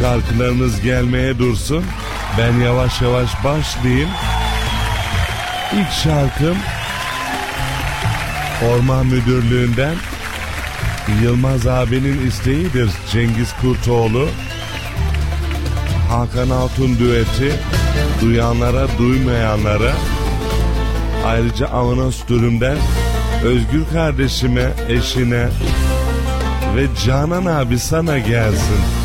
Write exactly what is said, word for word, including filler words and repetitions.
şarkılarınız gelmeye dursun. Ben yavaş yavaş başlayayım. İlk şarkım Orman Müdürlüğü'nden Yılmaz abinin isteğidir. Cengiz Kurtoğlu, Hakan Altun düeti, duyanlara duymayanlara. Ayrıca Avanos Dürüm'den Özgür kardeşime, eşine ve Canan abi sana gelsin.